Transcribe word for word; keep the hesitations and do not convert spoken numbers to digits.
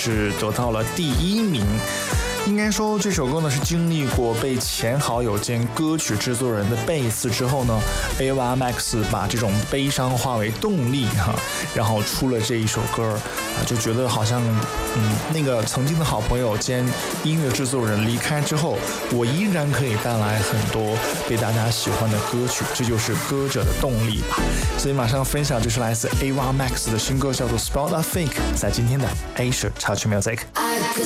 是得到了第一名。应该说这首歌呢是经历过被前好友兼歌曲制作人的背刺之后呢 Ava Max 把这种悲伤化为动力哈，然后出了这一首歌啊，就觉得好像嗯那个曾经的好朋友兼音乐制作人离开之后，我依然可以带来很多被大家喜欢的歌曲，这就是歌者的动力吧。所以马上分享就是来自 Ava Max 的新歌叫做 Spot a Fake， 在今天的 Asia Touch Music。